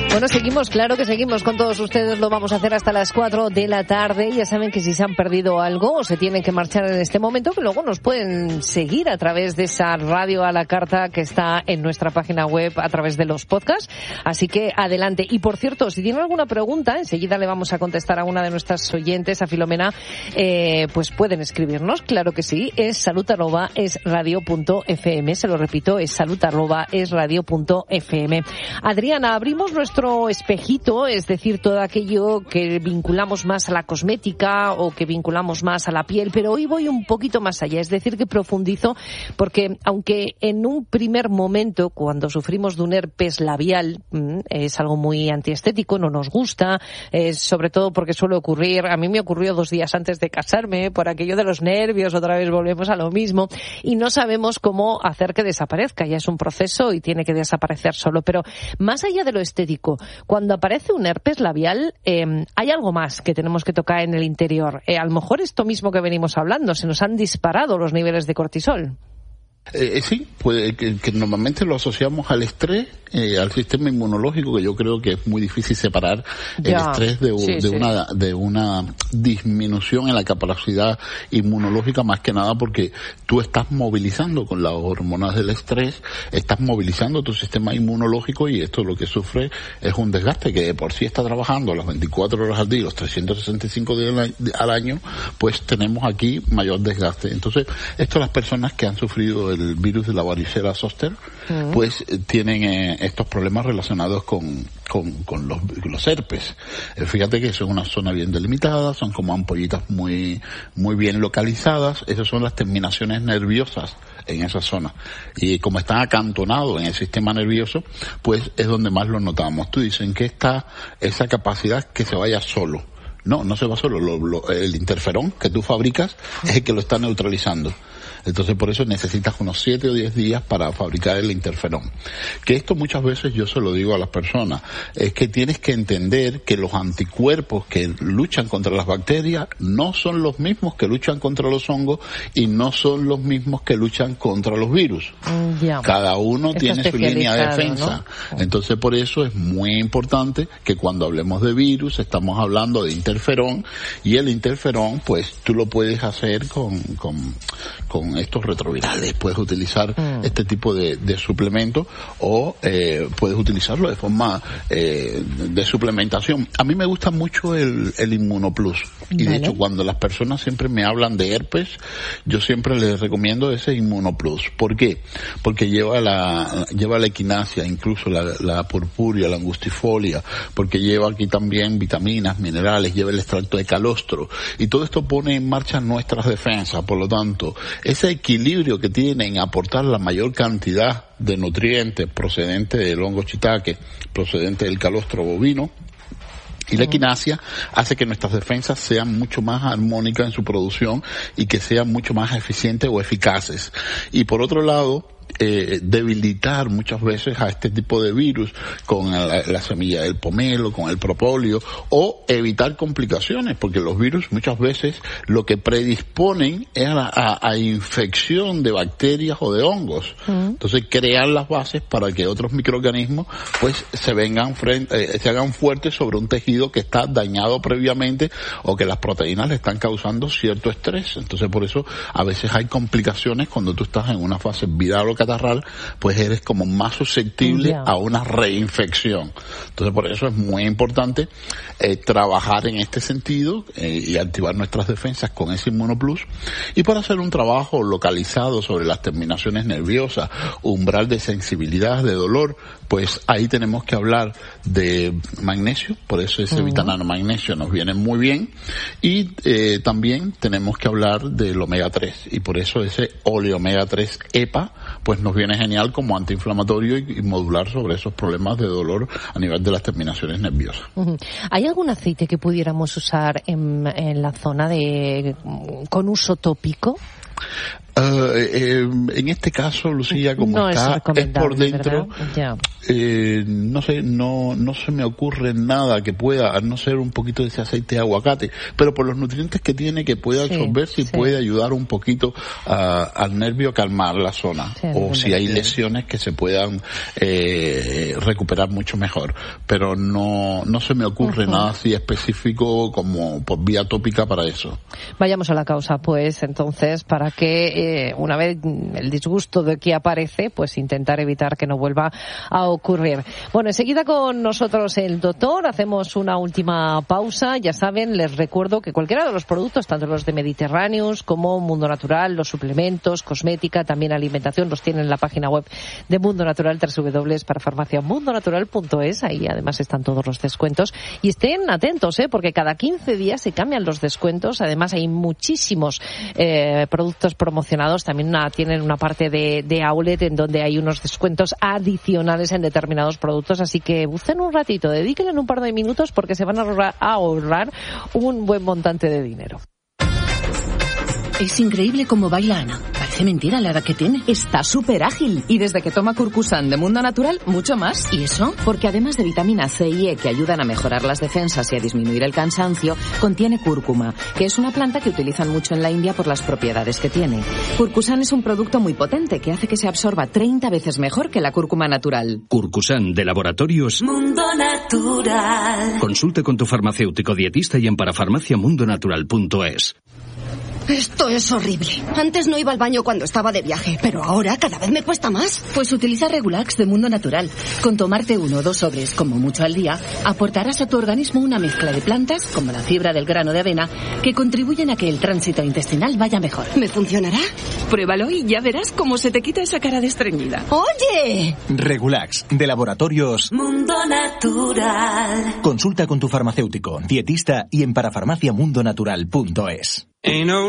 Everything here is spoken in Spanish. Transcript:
Bueno, seguimos, claro que seguimos con todos ustedes, lo vamos a hacer hasta las 4 de la tarde. Ya saben que si se han perdido algo o se tienen que marchar en este momento, que luego nos pueden seguir a través de esa radio a la carta que está en nuestra página web a través de los podcasts. Así que adelante. Y por cierto, si tienen alguna pregunta, enseguida le vamos a contestar a una de nuestras oyentes, a Filomena, pues pueden escribirnos, claro que sí, es salud@esradio.fm, se lo repito, es salud@esradio.fm. Adriana, abrimos nuestro espejito, es decir, todo aquello que vinculamos más a la cosmética o que vinculamos más a la piel, pero hoy voy un poquito más allá, es decir, que profundizo, porque aunque en un primer momento, cuando sufrimos de un herpes labial, es algo muy antiestético, no nos gusta, sobre todo porque suele ocurrir, a mí me ocurrió 2 días antes de casarme, por aquello de los nervios, otra vez volvemos a lo mismo, y no sabemos cómo hacer que desaparezca, ya es un proceso y tiene que desaparecer solo, pero más allá de lo estético, cuando aparece un herpes labial, hay algo más que tenemos que tocar en el interior. A lo mejor esto mismo que venimos hablando, se nos han disparado los niveles de cortisol. Sí, puede que normalmente lo asociamos al estrés, al sistema inmunológico, que yo creo que es muy difícil separar el estrés de una disminución en la capacidad inmunológica, más que nada porque tú estás movilizando con las hormonas del estrés, estás movilizando tu sistema inmunológico y esto lo que sufre es un desgaste que de por sí está trabajando las 24 horas al día, los 365 días al año, pues tenemos aquí mayor desgaste. Entonces, esto las personas que han sufrido el virus de la varicela zoster, pues tienen estos problemas relacionados con los herpes. Fíjate que eso es una zona bien delimitada, son como ampollitas muy bien localizadas, esas son las terminaciones nerviosas en esa zona. Y como están acantonados en el sistema nervioso, pues es donde más lo notamos. Tú dicen que está esa capacidad que se vaya solo. No se va solo. El interferón que tú fabricas es el que lo está neutralizando. Entonces por eso necesitas unos 7 o 10 días para fabricar el interferón. Que esto muchas veces yo se lo digo a las personas, es que tienes que entender que los anticuerpos que luchan contra las bacterias no son los mismos que luchan contra los hongos y no son los mismos que luchan contra los virus. Cada uno tiene su línea de defensa, ¿no? Entonces por eso es muy importante que cuando hablemos de virus estamos hablando de interferón, y el interferón pues tú lo puedes hacer con estos retrovirales, puedes utilizar este tipo de suplemento o puedes utilizarlo de forma de suplementación. A mí me gusta mucho el Inmunoplus, y de hecho cuando las personas siempre me hablan de herpes, yo siempre les recomiendo ese Inmunoplus. ¿Por qué? Porque lleva la equinacia, incluso la purpúrea, la angustifolia, porque lleva aquí también vitaminas, minerales, lleva el extracto de calostro, y todo esto pone en marcha nuestras defensas. Por lo tanto, ese equilibrio que tiene en aportar la mayor cantidad de nutrientes procedente del hongo shiitake, procedente del calostro bovino, y la equinacia hace que nuestras defensas sean mucho más armónicas en su producción y que sean mucho más eficientes o eficaces. Y por otro lado, debilitar muchas veces a este tipo de virus con la semilla del pomelo, con el propóleo, o evitar complicaciones, porque los virus muchas veces lo que predisponen es a infección de bacterias o de hongos. Entonces crean las bases para que otros microorganismos pues se hagan fuertes sobre un tejido que está dañado previamente o que las proteínas le están causando cierto estrés. Entonces por eso a veces hay complicaciones cuando tú estás en una fase viral o catarral, pues eres como más susceptible a una reinfección. Entonces por eso es muy importante trabajar en este sentido y activar nuestras defensas con ese Inmunoplus, y para hacer un trabajo localizado sobre las terminaciones nerviosas, umbral de sensibilidad, de dolor, pues ahí tenemos que hablar de magnesio, por eso ese vitamina magnesio nos viene muy bien, y también tenemos que hablar del omega 3, y por eso ese óleo omega 3 EPA pues nos viene genial como antiinflamatorio y modular sobre esos problemas de dolor a nivel de las terminaciones nerviosas. ¿Hay algún aceite que pudiéramos usar en la zona con uso tópico? En este caso, Lucía, como no es por dentro, no sé, no se me ocurre nada que pueda, a no ser un poquito de ese aceite de aguacate, pero por los nutrientes que tiene, que puede absorberse y puede ayudar un poquito al nervio a calmar la zona, o si hay lesiones que se puedan recuperar mucho mejor, pero no se me ocurre nada así específico como por vía tópica para eso. Vayamos a la causa, pues, entonces, para que una vez el disgusto de que aparece, pues intentar evitar que no vuelva a ocurrir. Bueno, enseguida con nosotros el doctor, hacemos una última pausa. Ya saben, les recuerdo que cualquiera de los productos, tanto los de Mediterráneos como Mundo Natural, los suplementos, cosmética, también alimentación, los tienen en la página web de Mundo Natural, www.parafarmaciamundonatural.es. Ahí además están todos los descuentos. Y estén atentos, porque cada 15 días se cambian los descuentos. Además hay muchísimos productos promocionados. También tienen una parte de outlet en donde hay unos descuentos adicionales en determinados productos. Así que busquen un ratito, dedíquenle un par de minutos porque se van a ahorrar un buen montante de dinero. Es increíble cómo baila Ana. Parece mentira la edad que tiene. Está súper ágil. Y desde que toma Curcusan de Mundo Natural, mucho más. ¿Y eso? Porque además de vitamina C y E que ayudan a mejorar las defensas y a disminuir el cansancio, contiene cúrcuma, que es una planta que utilizan mucho en la India por las propiedades que tiene. Curcusan es un producto muy potente que hace que se absorba 30 veces mejor que la cúrcuma natural. Curcusan de Laboratorios Mundo Natural. Consulte con tu farmacéutico dietista y en parafarmaciamundonatural.es. Esto es horrible. Antes no iba al baño cuando estaba de viaje, pero ahora cada vez me cuesta más. Pues utiliza Regulax de Mundo Natural. Con tomarte 1 o 2 sobres, como mucho al día, aportarás a tu organismo una mezcla de plantas, como la fibra del grano de avena, que contribuyen a que el tránsito intestinal vaya mejor. ¿Me funcionará? Pruébalo y ya verás cómo se te quita esa cara de estreñida. ¡Oye! Regulax, de Laboratorios Mundo Natural. Consulta con tu farmacéutico, dietista y en parafarmaciamundonatural.es.